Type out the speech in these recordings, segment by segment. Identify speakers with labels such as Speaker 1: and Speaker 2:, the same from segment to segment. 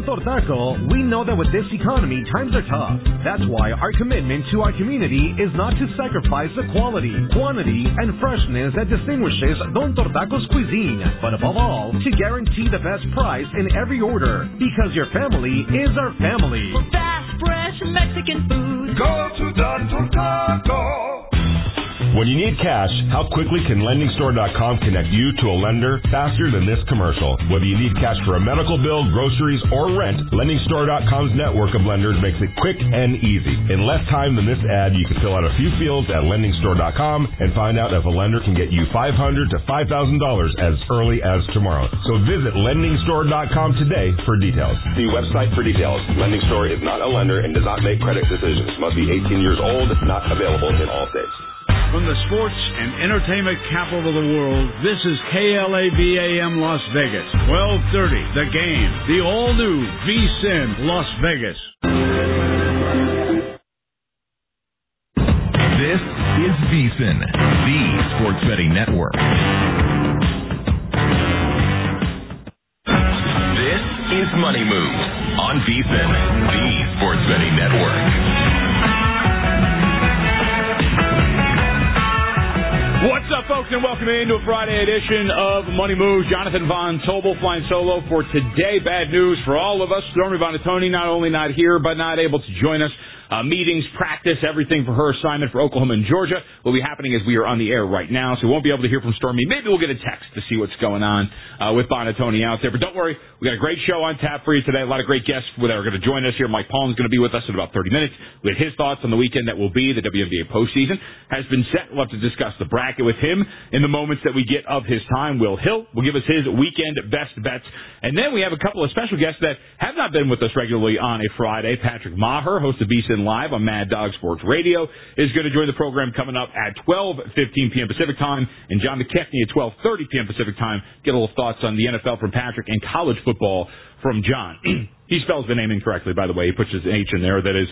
Speaker 1: Tortaco, we know that with this economy, times are tough. That's why our commitment to our community is not to sacrifice the quality, quantity, and freshness that distinguishes Don Tortaco's cuisine, but above all, to guarantee the best price in every order, because your family is our family.
Speaker 2: For fast, fresh Mexican food,
Speaker 3: go to Don Tortaco.
Speaker 4: When you need cash, how quickly can LendingStore.com connect you to a lender faster than this commercial? Whether you need cash for a medical bill, groceries, or rent, LendingStore.com's network of lenders makes it quick and easy. In less time than this ad, you can fill out a few fields at LendingStore.com and find out if a lender can get you $500 to $5,000 as early as tomorrow. So visit LendingStore.com today for details.
Speaker 5: See website for details. LendingStore is not a lender and does not make credit decisions. Must be 18 years old. Not available in all states.
Speaker 6: From the sports and entertainment capital of the world, this is KLABAM Las Vegas. 1230, The Game, the all-new VSiN Las Vegas.
Speaker 7: This is VSiN, the sports betting network. This is Money Moves on VSiN, the sports betting network.
Speaker 8: What's up, folks, and welcome into a Friday edition of Money Moves. Jonathan Von Tobel flying solo for today. Bad news for all of us. Stormy Buonantony not only not here, but not able to join us. Meetings, practice, everything for her assignment for Oklahoma and Georgia will be happening as we are on the air right now, so we won't be able to hear from Stormy. Maybe we'll get a text to see what's going on with Buonantony out there. But don't worry, we got a great show on tap for you today. A lot of great guests that are going to join us here. Mike Palm is going to be with us in about 30 minutes with his thoughts on the weekend that will be. The WNBA postseason has been set. We'll have to discuss the bracket with him in the moments that we get of his time. Will Hill will give us his weekend best bets. And then we have a couple of special guests that have not been with us regularly on a Friday. Patrick Maher, host of VSiN Live on Mad Dog Sports Radio, is going to join the program coming up at 12:15 p.m. Pacific time, and John McKechnie at 12:30 p.m. Pacific time. Get a little thoughts on the NFL from Patrick and college football from John. He spells the name incorrectly, by the way. He puts his H in there. That is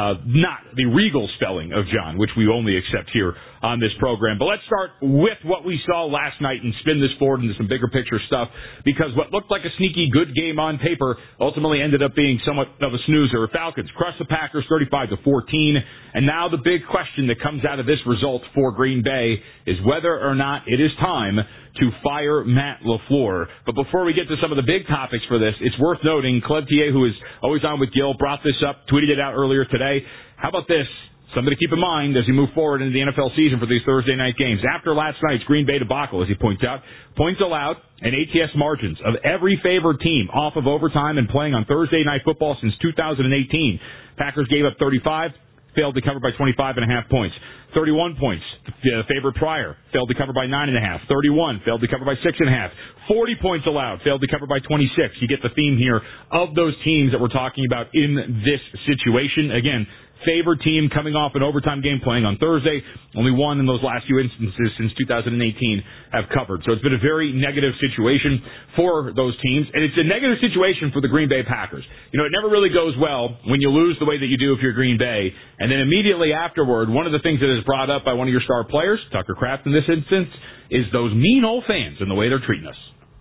Speaker 8: not the regal spelling of John, which we only accept here on this program. But let's start with what we saw last night and spin this forward into some bigger picture stuff, because what looked like a sneaky good game on paper ultimately ended up being somewhat of a snoozer. Falcons crushed the Packers 35-14, and now the big question that comes out of this result for Green Bay is whether or not it is time to fire Matt LaFleur. But before we get to some of the big topics for this, it's worth noting, Club TA, who is always on with Gil, brought this up, tweeted it out earlier today. How about this? Something to keep in mind as you move forward into the NFL season for these Thursday night games. After last night's Green Bay debacle, as he points out, points allowed and ATS margins of every favored team off of overtime and playing on Thursday night football since 2018. Packers gave up 35, failed to cover by 25.5 points. 31 points, favored prior, failed to cover by 9.5. 31, failed to cover by 6.5. 40 points allowed, failed to cover by 26. You get the theme here of those teams that we're talking about in this situation. Again, favored team coming off an overtime game playing on Thursday. Only one in those last few instances since 2018 have covered. So it's been a very negative situation for those teams, and it's a negative situation for the Green Bay Packers. You know, it never really goes well when you lose the way that you do if you're Green Bay, and then immediately afterward, one of the things that is brought up by one of your star players, Tucker Kraft in this instance, is those mean old fans and the way they're treating us.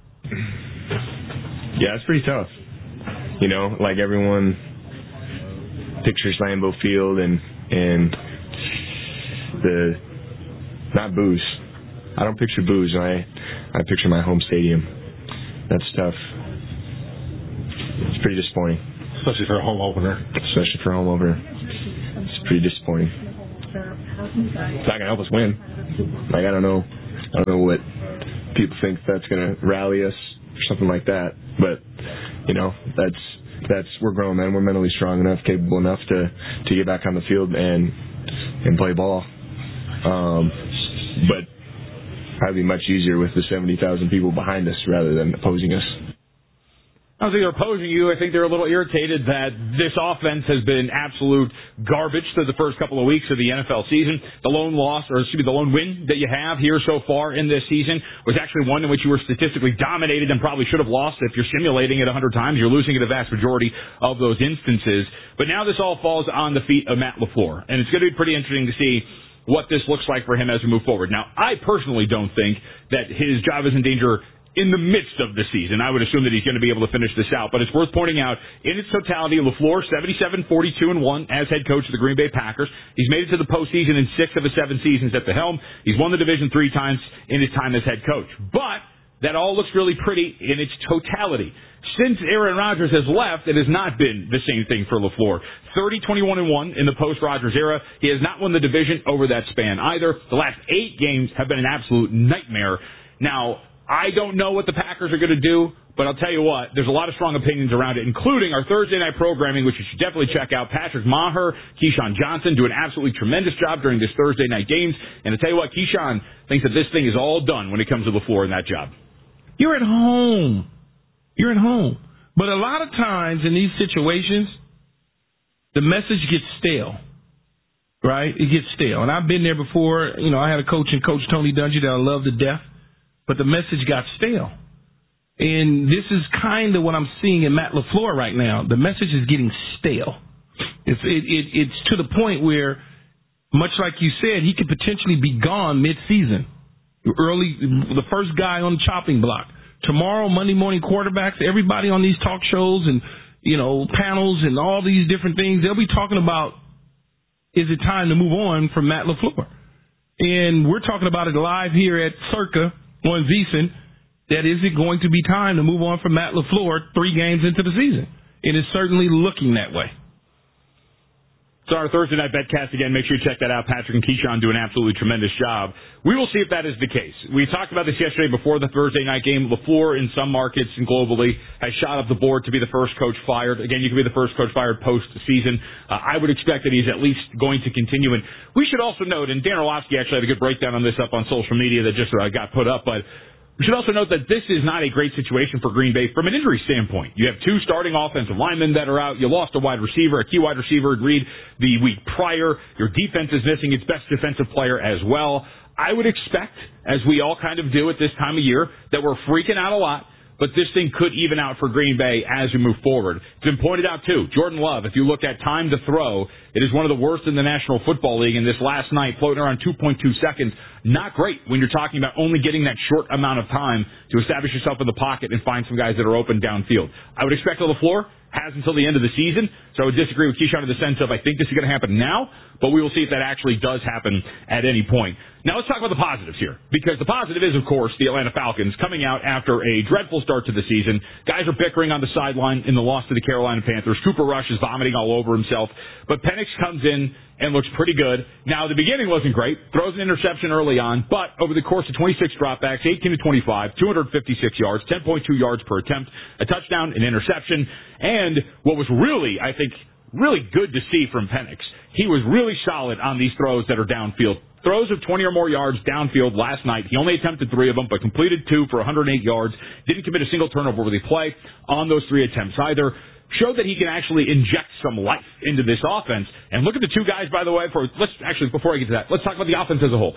Speaker 9: Yeah, it's pretty tough. You know, like everyone pictures Lambeau Field and the not booze. I don't picture booze. I picture my home stadium. That's tough. It's pretty disappointing.
Speaker 10: Especially for a home opener.
Speaker 9: It's pretty disappointing. It's not gonna help us win. Like I don't know what people think that's gonna rally us or something like that. But you know, that's we're grown men. We're mentally strong enough, capable enough to get back on the field and play ball. But probably much easier with the 70,000 people behind us rather than opposing us.
Speaker 8: I don't think they're opposing you. I think they're a little irritated that this offense has been absolute garbage through the first couple of weeks of the NFL season. The lone win that you have here so far in this season was actually one in which you were statistically dominated and probably should have lost. If you're simulating it 100 times, you're losing it a vast majority of those instances. But now this all falls on the feet of Matt LaFleur, and it's going to be pretty interesting to see what this looks like for him as we move forward. Now, I personally don't think that his job is in danger in the midst of the season. I would assume that he's going to be able to finish this out. But it's worth pointing out, in its totality, LaFleur 77-42-1 as head coach of the Green Bay Packers. He's made it to the postseason in 6 of his 7 seasons at the helm. He's won the division 3 times in his time as head coach. But that all looks really pretty in its totality. Since Aaron Rodgers has left, it has not been the same thing for LaFleur. 30-21-1 in the post-Rodgers era. He has not won the division over that span either. The last 8 games have been an absolute nightmare. Now, I don't know what the Packers are going to do, but I'll tell you what, there's a lot of strong opinions around it, including our Thursday night programming, which you should definitely check out. Patrick Maher, Keyshawn Johnson do an absolutely tremendous job during this Thursday night games. And I'll tell you what, Keyshawn thinks that this thing is all done when it comes to LaFleur in that job.
Speaker 10: You're at home. You're at home. But a lot of times in these situations, the message gets stale, right? It gets stale. And I've been there before. You know, I had a coach in Coach Tony Dungy that I love to death, but the message got stale. And this is kind of what I'm seeing in Matt LaFleur right now. The message is getting stale. It's to the point where, much like you said, he could potentially be gone mid-season. Early, the first guy on the chopping block. Tomorrow, Monday morning quarterbacks, everybody on these talk shows and, you know, panels and all these different things, they'll be talking about, is it time to move on from Matt LaFleur? And we're talking about it live here at Circa on VSiN, that is it going to be time to move on from Matt LaFleur 3 games into the season? It is certainly looking that way.
Speaker 8: So our Thursday night betcast, again, make sure you check that out. Patrick and Keyshawn do an absolutely tremendous job. We will see if that is the case. We talked about this yesterday before the Thursday night game. LaFleur in some markets and globally has shot up the board to be the first coach fired. Again, you can be the first coach fired post-season. I would expect that he's at least going to continue. And we should also note, and Dan Orlovsky actually had a good breakdown on this up on social media that just got put up, but we should also note that this is not a great situation for Green Bay from an injury standpoint. You have 2 starting offensive linemen that are out. You lost a wide receiver, a key wide receiver, agreed the week prior. Your defense is missing its best defensive player as well. I would expect, as we all kind of do at this time of year, that we're freaking out a lot, but this thing could even out for Green Bay as we move forward. It's been pointed out, too. Jordan Love, if you look at time to throw, it is one of the worst in the National Football League. And this last night, floating around 2.2 seconds, not great when you're talking about only getting that short amount of time to establish yourself in the pocket and find some guys that are open downfield. I would expect LaFleur has until the end of the season, so I would disagree with Keyshawn in the sense of I think this is going to happen now, but we will see if that actually does happen at any point. Now let's talk about the positives here, because the positive is, of course, the Atlanta Falcons coming out after a dreadful start to the season. Guys are bickering on the sideline in the loss to the Carolina Panthers. Cooper Rush is vomiting all over himself, but Penix comes in and looks pretty good. Now, the beginning wasn't great. Throws an interception early on, but over the course of 26 dropbacks, 18-25, 256 yards, 10.2 yards per attempt, a touchdown, an interception, and what was really, I think, really good to see from Penix, he was really solid on these throws that are downfield. Throws of 20 or more yards downfield last night. He only attempted 3 of them, but completed 2 for 108 yards. Didn't commit a single turnover with the play on those 3 attempts either. Showed that he can actually inject some life into this offense. And look at the 2 guys, by the way. Before I get to that, let's talk about the offense as a whole.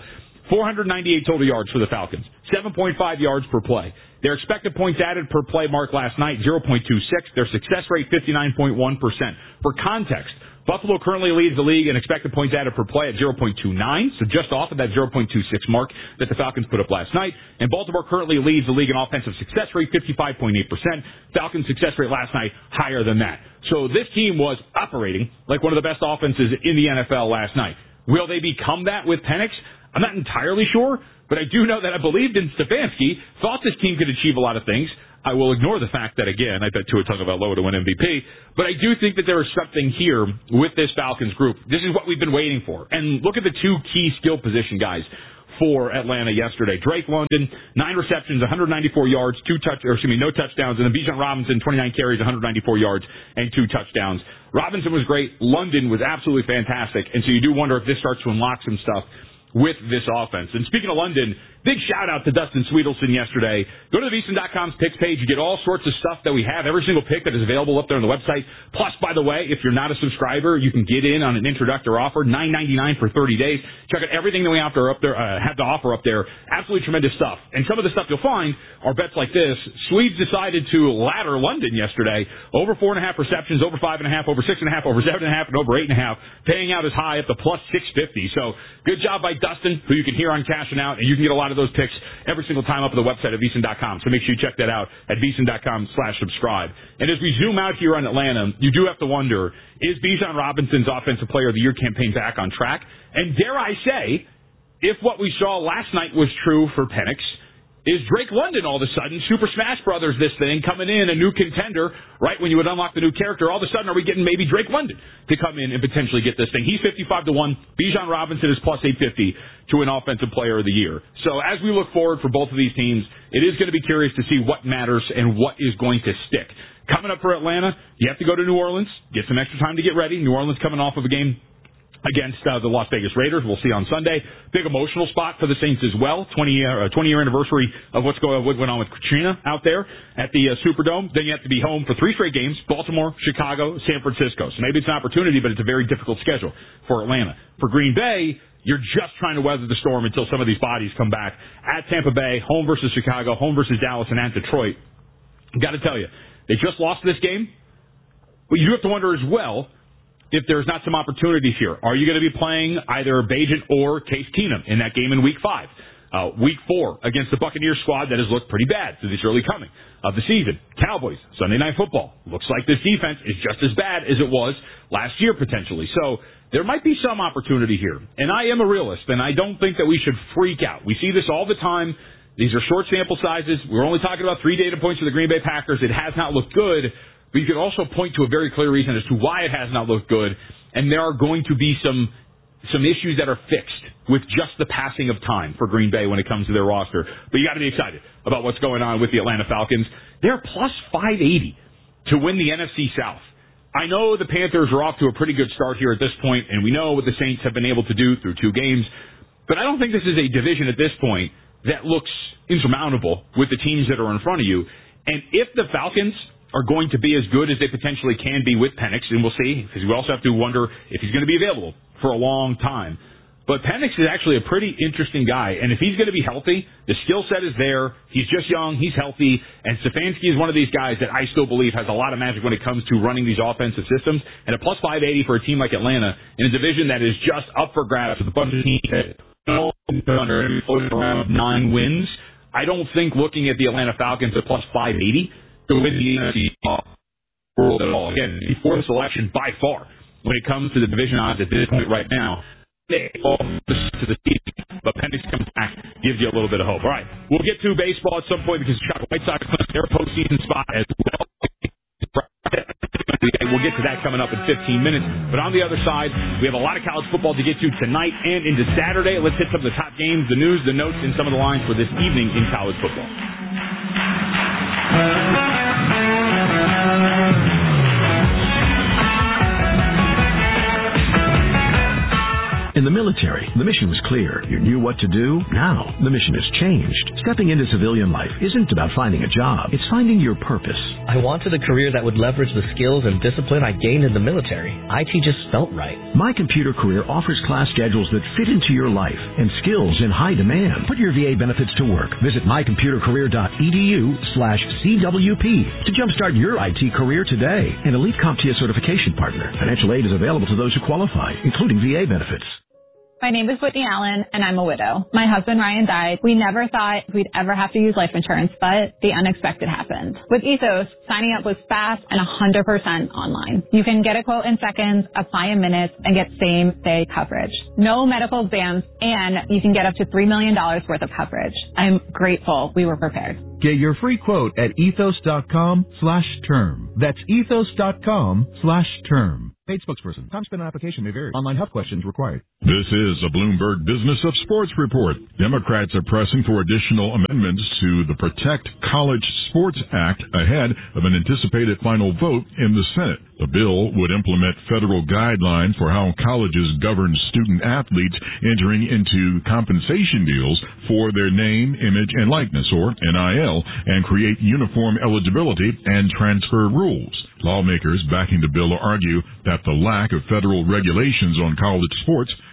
Speaker 8: 498 total yards for the Falcons, 7.5 yards per play. Their expected points added per play mark last night, 0.26. Their success rate, 59.1%. For context, Buffalo currently leads the league in expected points added per play at 0.29, so just off of that 0.26 mark that the Falcons put up last night. And Baltimore currently leads the league in offensive success rate, 55.8%. Falcons' success rate last night, higher than that. So this team was operating like one of the best offenses in the NFL last night. Will they become that with Penix? I'm not entirely sure, but I do know that I believed in Stefanski, thought this team could achieve a lot of things. I will ignore the fact that, again, I bet Tua Tagovailoa to win MVP, but I do think that there is something here with this Falcons group. This is what we've been waiting for. And look at the 2 key skill position guys for Atlanta yesterday. Drake London, 9 receptions, 194 yards, no touchdowns, and then Bijan Robinson, 29 carries, 194 yards, and 2 touchdowns. Robinson was great. London was absolutely fantastic. And so you do wonder if this starts to unlock some stuff with this offense. And speaking of London, big shout-out to Dustin Sweetelson yesterday. Go to the VSiN.com's picks page. You get all sorts of stuff that we have, every single pick that is available up there on the website. Plus, by the way, if you're not a subscriber, you can get in on an introductory offer, $9.99 for 30 days. Check out everything that we have to offer up there. Absolutely tremendous stuff. And some of the stuff you'll find are bets like this. Swedes decided to ladder London yesterday. Over 4.5 receptions, over 5.5, over 6.5, over 7.5, and over 8.5, paying out as high up to plus 650. So good job by Dustin, who you can hear on Cashing Out, and you can get a lot lot of those picks every single time up on the website at VSiN.com. So make sure you check that out at VSiN.com/subscribe. And as we zoom out here on Atlanta, you do have to wonder, is Bijan Robinson's Offensive Player of the Year campaign back on track? And dare I say, if what we saw last night was true for Penix, is Drake London all of a sudden, Super Smash Brothers this thing, coming in, a new contender, right when you would unlock the new character, all of a sudden are we getting maybe Drake London to come in and potentially get this thing? He's 55-1. Bijan Robinson is plus 850 to an Offensive Player of the Year. So as we look forward for both of these teams, it is going to be curious to see what matters and what is going to stick. Coming up for Atlanta, you have to go to New Orleans, get some extra time to get ready. New Orleans coming off of a game against the Las Vegas Raiders. We'll see on Sunday. Big emotional spot for the Saints as well. 20-year anniversary of what went on with Katrina out there at the Superdome. Then you have to be home for 3 straight games: Baltimore, Chicago, San Francisco. So maybe it's an opportunity, but it's a very difficult schedule for Atlanta. For Green Bay, you're just trying to weather the storm until some of these bodies come back. At Tampa Bay, home versus Chicago, home versus Dallas, and at Detroit. Got to tell you, they just lost this game. But you do have to wonder as well if there's not some opportunities here. Are you going to be playing either Bagent or Case Keenum in that game in Week 5? Week 4 against the Buccaneers squad that has looked pretty bad through this early coming of the season. Cowboys, Sunday Night Football. Looks like this defense is just as bad as it was last year potentially. So there might be some opportunity here. And I am a realist, and I don't think that we should freak out. We see this all the time. These are short sample sizes. We're only talking about 3 data points for the Green Bay Packers. It has not looked good. But you can also point to a very clear reason as to why it has not looked good, and there are going to be some issues that are fixed with just the passing of time for Green Bay when it comes to their roster. But you got to be excited about what's going on with the Atlanta Falcons. They're plus 580 to win the NFC South. I know the Panthers are off to a pretty good start here at this point, and we know what the Saints have been able to do through 2 games. But I don't think this is a division at this point that looks insurmountable with the teams that are in front of you. And if the Falcons are going to be as good as they potentially can be with Penix, and we'll see, because we also have to wonder if he's going to be available for a long time. But Penix is actually a pretty interesting guy, and if he's going to be healthy, the skill set is there, he's just young, he's healthy, and Stefanski is one of these guys that I still believe has a lot of magic when it comes to running these offensive systems, and a plus 580 for a team like Atlanta in a division that is just up for grabs with a bunch of teams that around 9 wins. I don't think looking at the Atlanta Falcons at plus 580 to win the NFC world at all. Again, before the selection by far when it comes to the division odds at this point right now. They fall to the season, but Penix comes back, gives you a little bit of hope. All right, we'll get to baseball at some point because the Chicago White Sox clinched their postseason spot as well. We'll get to that coming up in 15 minutes. But on the other side, we have a lot of college football to get to tonight and into Saturday. Let's hit some of the top games, the news, the notes, and some of the lines for this evening in college football.
Speaker 11: In the military, the mission was clear. You knew what to do. Now, the mission has changed. Stepping into civilian life isn't about finding a job. It's finding your purpose.
Speaker 12: I wanted a career that would leverage the skills and discipline I gained in the military. IT just felt right.
Speaker 11: My Computer Career offers class schedules that fit into your life and skills in high demand. Put your VA benefits to work. Visit mycomputercareer.edu/CWP to jumpstart your IT career today. An elite CompTIA certification partner. Financial aid is available to those who qualify, including VA benefits.
Speaker 13: My name is Whitney Allen, and I'm a widow. My husband, Ryan, died. We never thought we'd ever have to use life insurance, but the unexpected happened. With Ethos, signing up was fast and 100% online. You can get a quote in seconds, apply in minutes, and get same-day coverage. No medical exams, and you can get up to $3 million worth of coverage. I'm grateful we were prepared.
Speaker 14: Get your free quote at ethos.com/term. That's ethos.com/term. Paid spokesperson. Time spent on application may vary. Online health questions required.
Speaker 15: This is a Bloomberg Business of Sports report. Democrats are pressing for additional amendments to the Protect College Sports Act ahead of an anticipated final vote in the Senate. The bill would implement federal guidelines for how colleges govern student athletes entering into compensation deals for their name, image, and likeness, or NIL, and create uniform eligibility and transfer rules. Lawmakers backing the bill argue that the lack of federal regulations on college sports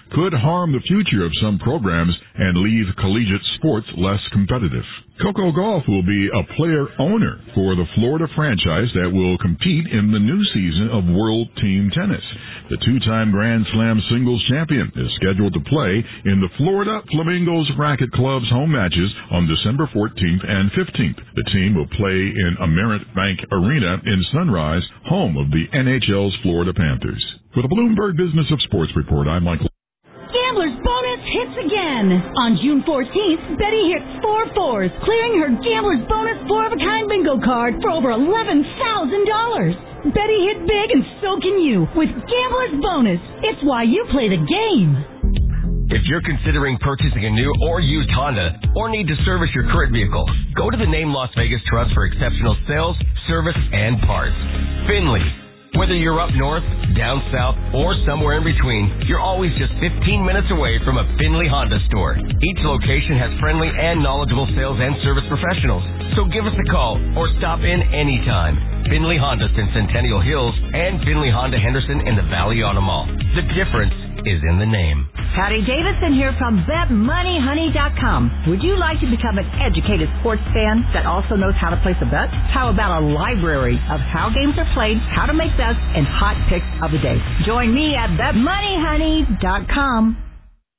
Speaker 15: could harm the future of some programs and leave collegiate sports less competitive. Coco Gauff will be a player owner for the Florida franchise that will compete in the new season of World Team Tennis. The two-time Grand Slam singles champion is scheduled to play in the Florida Flamingos Racket Club's home matches on December 14th and 15th. The team will play in Amerant Bank Arena in Sunrise, home of the NHL's Florida Panthers. For the Bloomberg Business of Sports Report, I'm Michael.
Speaker 2: Gambler's Bonus hits again. On June 14th, Betty hit 4 fours, clearing her Gambler's Bonus 4-of-a-kind bingo card for over $11,000. Betty hit big and so can you with Gambler's Bonus. It's why you play the game.
Speaker 16: If you're considering purchasing a new or used Honda or need to service your current vehicle, go to the Name Las Vegas Trust for exceptional sales, service, and parts. Finley. Whether you're up north, down south, or somewhere in between, you're always just 15 minutes away from a Finley Honda store. Each location has friendly and knowledgeable sales and service professionals. So give us a call or stop in anytime. Finley Honda in Centennial Hills and Finley Honda Henderson in the Valley Auto Mall. The difference is in the name.
Speaker 17: Patty Davidson here from BetMoneyHoney.com. Would you like to become an educated sports fan that also knows how to place a bet? How about a library of how games are played, how to make bets, and hot picks of the day? Join me at BetMoneyHoney.com.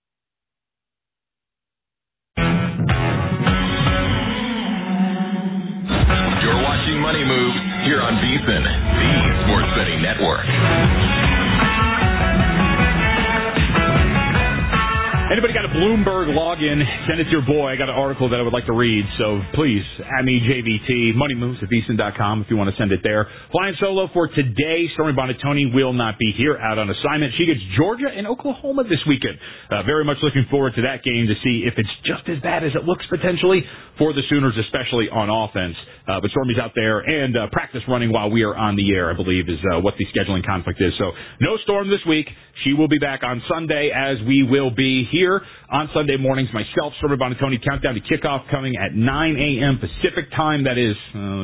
Speaker 7: You're watching Money Moves here on VSiN, the Sports Betting Network.
Speaker 8: Anybody got a Bloomberg login? Send it to your boy. I got an article that I would like to read, so please, at me, JVT, moneymoves at VSiN.com if you want to send it there. Flying solo for today, Stormy Bonatoni will not be here, out on assignment. She gets Georgia and Oklahoma this weekend. Very much looking forward to that game to see if it's just as bad as it looks potentially for the Sooners, especially on offense. But Stormy's out there and practice running while we are on the air, I believe, is what the scheduling conflict is. So no Storm this week. She will be back on Sunday, as we will be here on Sunday mornings. Myself, Stormy Bonatoni, countdown to kickoff coming at 9 a.m. Pacific time. That is,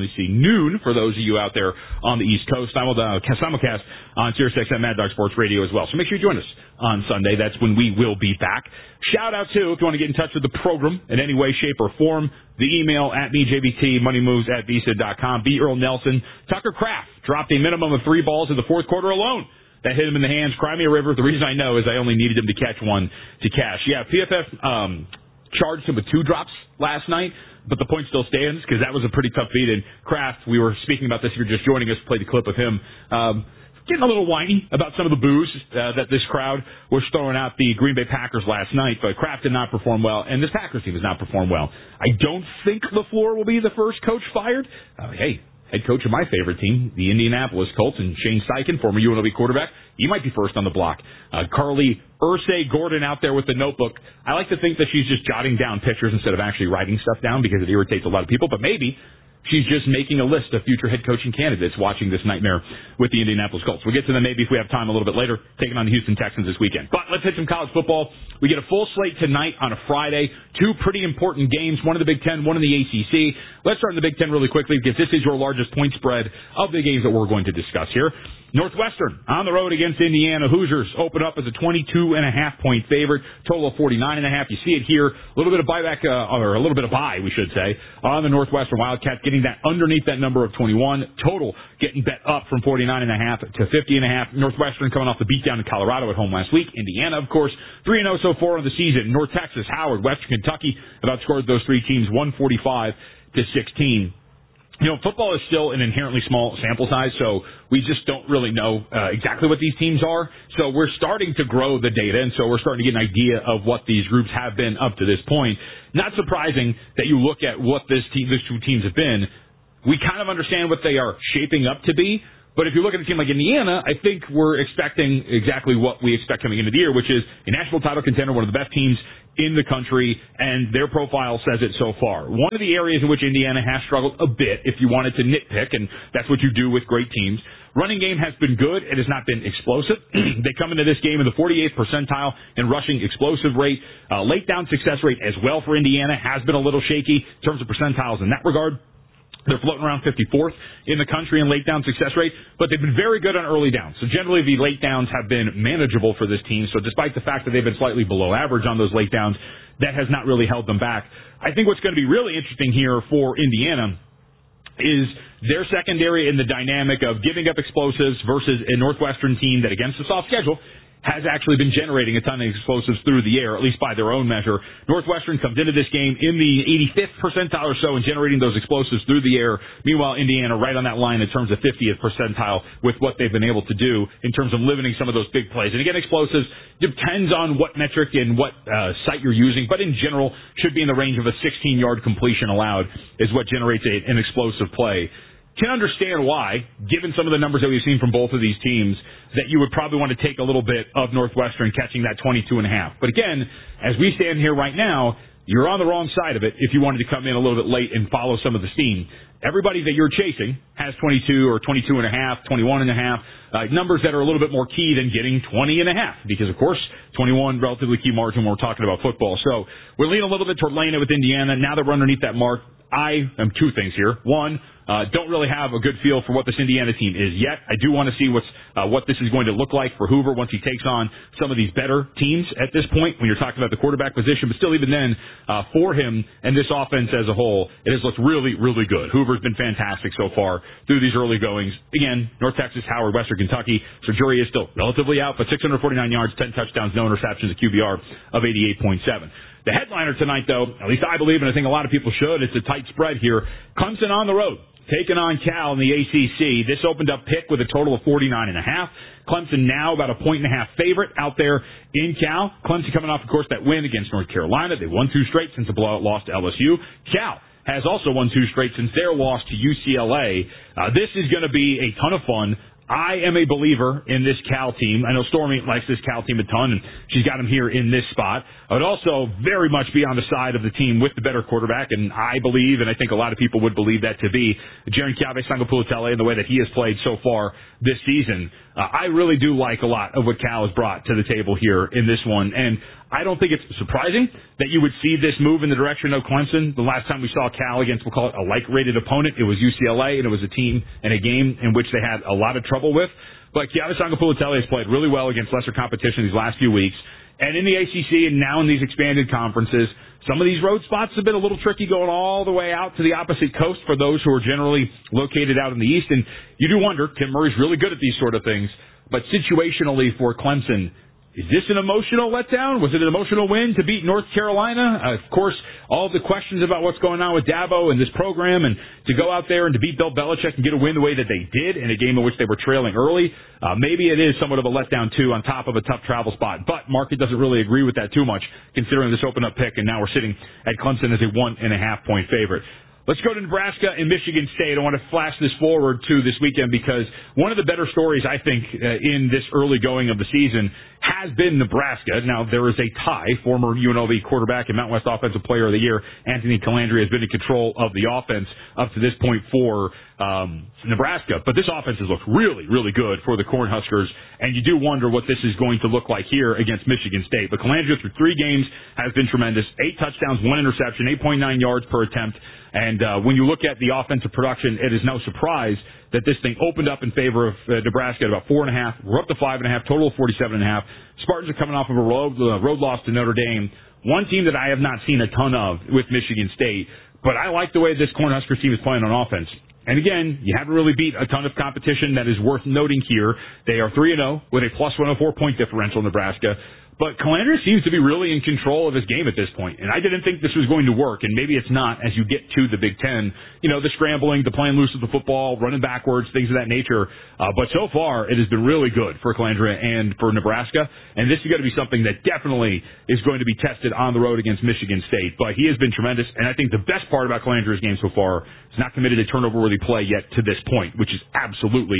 Speaker 8: noon for those of you out there on the East Coast. I will simulcast on SiriusXM Mad Dog Sports Radio as well. So make sure you join us on Sunday. That's when we will be back. Shout out, too, if you want to get in touch with the program in any way, shape, or form, the email at mejbt, moneymoves at VSiN.com. B. Earl Nelson. Tucker Kraft dropped a minimum of 3 balls in the fourth quarter alone. That hit him in the hands. Cry me a river. The reason I know is I only needed him to catch one to cash. Yeah, PFF charged him with 2 drops last night, but the point still stands because that was a pretty tough beat. And Kraft, we were speaking about this if you're just joining us, played the clip with him. Getting a little whiny about some of the boos that this crowd was throwing out the Green Bay Packers last night, but Kraft did not perform well, and this Packers team has not performed well. I don't think LaFleur will be the first coach fired. Hey, head coach of my favorite team, the Indianapolis Colts, and Shane Steichen, former UNLV quarterback, he might be first on the block. Carly Gordon out there with the notebook. I like to think that she's just jotting down pictures instead of actually writing stuff down because it irritates a lot of people, but maybe she's just making a list of future head coaching candidates watching this nightmare with the Indianapolis Colts. We'll get to them maybe if we have time a little bit later, taking on the Houston Texans this weekend. But let's hit some college football. We get a full slate tonight on a Friday. 2 pretty important games, one in the Big Ten, one in the ACC. Let's start in the Big Ten really quickly because this is your largest point spread of the games that we're going to discuss here. Northwestern on the road against Indiana. Hoosiers open up as a 22.5-point favorite, total of 49.5. You see it here. A little bit of buyback, or a little bit of buy, we should say, on the Northwestern Wildcats, getting that underneath that number of 21. Total getting bet up from 49.5 to 50.5. Northwestern coming off the beatdown in Colorado at home last week. Indiana, of course, 3-0 so far in the season. North Texas, Howard, Western Kentucky have outscored those 3 teams 145 to 16. You know, football is still an inherently small sample size, so we just don't really know exactly what these teams are. So we're starting to grow the data, and so we're starting to get an idea of what these groups have been up to this point. Not surprising that you look at what these 2 teams have been. We kind of understand what they are shaping up to be. But if you look at a team like Indiana, I think we're expecting exactly what we expect coming into the year, which is a national title contender, one of the best teams in the country, and their profile says it so far. One of the areas in which Indiana has struggled a bit, if you wanted to nitpick, and that's what you do with great teams, running game has been good. It has not been explosive. They come into this game in the 48th percentile in rushing explosive rate. Late down success rate as well for Indiana has been a little shaky in terms of percentiles in that regard. They're floating around 54th in the country in late down success rate, but they've been very good on early downs. So generally the late downs have been manageable for this team. So despite the fact that they've been slightly below average on those late downs, that has not really held them back. I think what's going to be really interesting here for Indiana is their secondary in the dynamic of giving up explosives versus a Northwestern team that, against a soft schedule, has actually been generating a ton of explosives through the air, at least by their own measure. Northwestern comes into this game in the 85th percentile or so in generating those explosives through the air. Meanwhile, Indiana right on that line in terms of 50th percentile with what they've been able to do in terms of limiting some of those big plays. And again, explosives depends on what metric and what site you're using, but in general should be in the range of a 16-yard completion allowed is what generates an explosive play. Can understand why, given some of the numbers that we've seen from both of these teams, that you would probably want to take a little bit of Northwestern catching that 22.5. But again, as we stand here right now, you're on the wrong side of it if you wanted to come in a little bit late and follow some of the steam. Everybody that you're chasing has 22 or 22.5, 21.5, numbers that are a little bit more key than getting 20.5, because, of course, 21, relatively key margin when we're talking about football. So we're leaning a little bit toward laying it with Indiana. Now that we're underneath that mark, I am two things here. One, don't really have a good feel for what this Indiana team is yet. I do want to see what this is going to look like for Hoover once he takes on some of these better teams at this point when you're talking about the quarterback position. But still, even then, for him and this offense as a whole, it has looked really, really good. Hoover's been fantastic so far through these early goings. Again, North Texas, Howard, Western Kentucky. So jury is still relatively out, but 649 yards, 10 touchdowns, no interceptions, a QBR of 88.7. The headliner tonight, though, at least I believe, and I think a lot of people should, it's a tight spread here. Clemson on the road, taking on Cal in the ACC. This opened up Pick with a total of 49.5. Clemson now about a 1.5 favorite out there in Cal. Clemson coming off, of course, that win against North Carolina. They won 2 straight since the blowout loss to LSU. Cal has also won 2 straight since their loss to UCLA. This is going to be a ton of fun. I am a believer in this Cal team. I know Stormy likes this Cal team a ton, and she's got him here in this spot. I would also very much be on the side of the team with the better quarterback, and I believe, and I think a lot of people would believe that to be, Jaren Kiawe-Sangapulutele and the way that he has played so far this season. I really do like a lot of what Cal has brought to the table here in this one, and I don't think it's surprising that you would see this move in the direction of Clemson. The last time we saw Cal against, we'll call it a like-rated opponent, it was UCLA, and it was a team and a game in which they had a lot of trouble with. But Kiawe-Sangapulutele has played really well against lesser competition these last few weeks. And in the ACC and now in these expanded conferences, some of these road spots have been a little tricky going all the way out to the opposite coast for those who are generally located out in the East. And you do wonder, Tim Murray's really good at these sort of things, but situationally for Clemson, is this an emotional letdown? Was it an emotional win to beat North Carolina? Of course, all the questions about what's going on with Dabo and this program, and to go out there and to beat Bill Belichick and get a win the way that they did in a game in which they were trailing early, maybe it is somewhat of a letdown, too, on top of a tough travel spot. But market doesn't really agree with that too much, considering this open-up pick, and now we're sitting at Clemson as a 1.5-point favorite. Let's go to Nebraska and Michigan State. I want to flash this forward to this weekend because one of the better stories, I think, in this early going of the season has been Nebraska. Now, there is a tie. Former UNLV quarterback and Mountain West Offensive Player of the Year, Anthony Calandria, has been in control of the offense up to this point for Nebraska. But this offense has looked really, really good for the Cornhuskers, and you do wonder what this is going to look like here against Michigan State. But Calandria, through 3 games, has been tremendous. 8 touchdowns, 1 interception, 8.9 yards per attempt. And when you look at the offensive production, it is no surprise that this thing opened up in favor of Nebraska at about 4.5. We're up to 5.5, total of 47.5. Spartans are coming off of a road loss to Notre Dame. One team that I have not seen a ton of with Michigan State, but I like the way this Cornhuskers team is playing on offense. And again, you haven't really beat a ton of competition that is worth noting here. They are 3-0 with a plus 104 point differential, Nebraska. But Calandria seems to be really in control of his game at this point. And I didn't think this was going to work, and maybe it's not as you get to the Big Ten. You know, the scrambling, the playing loose with the football, running backwards, things of that nature. But so far, it has been really good for Calandria and for Nebraska. And this is going to be something that definitely is going to be tested on the road against Michigan State. But he has been tremendous. And I think the best part about Calandria's game so far is not committed a turnover-worthy play yet to this point, which is absolutely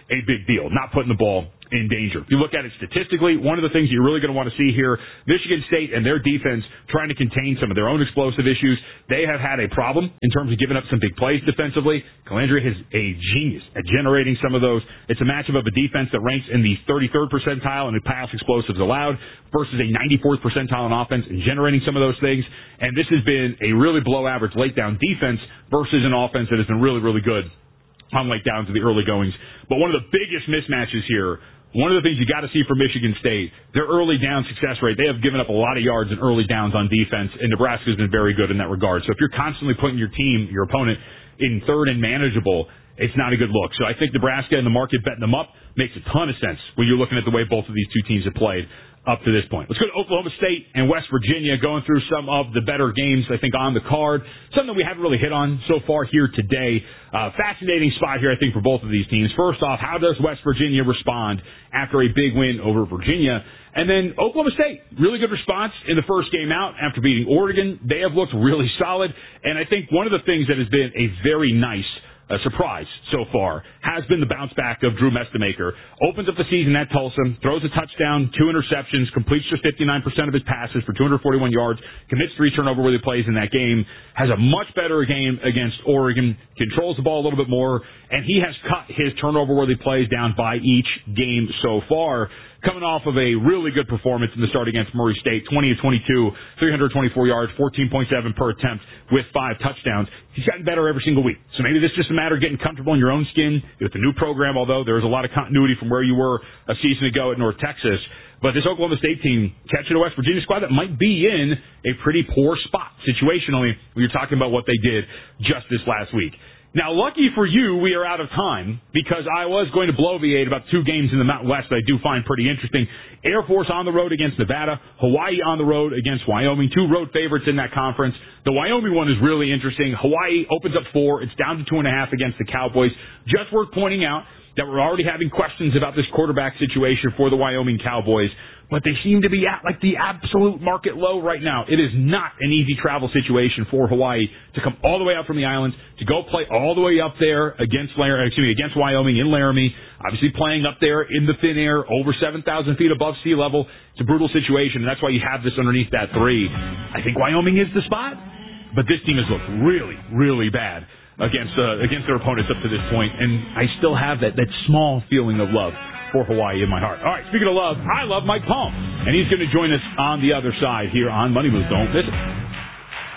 Speaker 8: a big deal, not putting the ball in danger. If you look at it statistically, one of the things you're really going to want to see here, Michigan State and their defense trying to contain some of their own explosive issues. They have had a problem in terms of giving up some big plays defensively. Calandria is a genius at generating some of those. It's a matchup of a defense that ranks in the 33rd percentile in pass explosives allowed versus a 94th percentile in offense in generating some of those things. And this has been a really below average late down defense versus an offense that has been really, really good on late downs to the early goings. But one of the biggest mismatches here, one of the things you got to see from Michigan State, their early down success rate, they have given up a lot of yards in early downs on defense, and Nebraska's been very good in that regard. So if you're constantly putting your team, your opponent, in third and manageable, it's not a good look. So I think Nebraska and the market betting them up makes a ton of sense when you're looking at the way both of these two teams have played up to this point. Let's go to Oklahoma State and West Virginia, going through some of the better games, I think, on the card. Something we haven't really hit on so far here today. Fascinating spot here, I think, for both of these teams. First off, how does West Virginia respond after a big win over Virginia? And then Oklahoma State, really good response in the first game out after beating Oregon. They have looked really solid. And I think one of the things that has been a very nice surprise so far has been the bounce back of Drew Mestemaker. Opens up the season at Tulsa, throws a touchdown, 2 interceptions, completes just 59% of his passes for 241 yards, commits 3 turnover-worthy plays in that game, has a much better game against Oregon, controls the ball a little bit more, and he has cut his turnover-worthy plays down by each game so far, coming off of a really good performance in the start against Murray State, 20 of 22, 324 yards, 14.7 per attempt with 5 touchdowns. He's gotten better every single week. So maybe this is just a matter of getting comfortable in your own skin with the new program, although there's a lot of continuity from where you were a season ago at North Texas. But this Oklahoma State team catching a West Virginia squad that might be in a pretty poor spot situationally when you're talking about what they did just this last week. Now, lucky for you, we are out of time because I was going to bloviate about 2 games in the Mountain West that I do find pretty interesting. Air Force on the road against Nevada, Hawaii on the road against Wyoming, 2 road favorites in that conference. The Wyoming one is really interesting. Hawaii opens up 4. It's down to 2.5 against the Cowboys. Just worth pointing out that we're already having questions about this quarterback situation for the Wyoming Cowboys, but they seem to be at like the absolute market low right now. It is not an easy travel situation for Hawaii to come all the way out from the islands, to go play all the way up there against Wyoming in Laramie, obviously playing up there in the thin air, over 7,000 feet above sea level. It's a brutal situation, and that's why you have this underneath that 3. I think Wyoming is the spot, but this team has looked really, really bad against their opponents up to this point, and I still have that small feeling of love for Hawaii in my heart. All right, speaking of love, I love Mike Palm, and he's going to join us on the other side here on Money Moves. Don't miss it.